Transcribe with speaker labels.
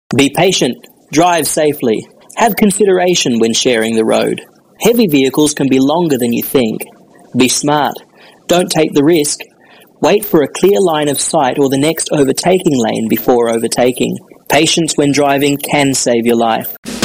Speaker 1: Be patient. Drive safely. Have consideration when sharing the road. Heavy vehicles can be longer than you think. Be smart. Don't take the risk. Wait for a clear line of sight or the next overtaking lane before overtaking. Patience when driving can save your life.